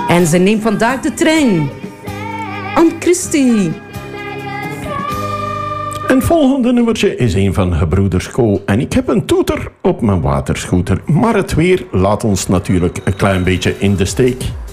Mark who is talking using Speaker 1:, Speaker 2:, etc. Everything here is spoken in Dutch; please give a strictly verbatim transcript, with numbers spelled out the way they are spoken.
Speaker 1: En ze neemt vandaag de trein. Anne Christie.
Speaker 2: En het volgende nummertje is een van Gebroeders Co. En ik heb een toeter op mijn waterscooter. Maar het weer laat ons natuurlijk een klein beetje in de steek.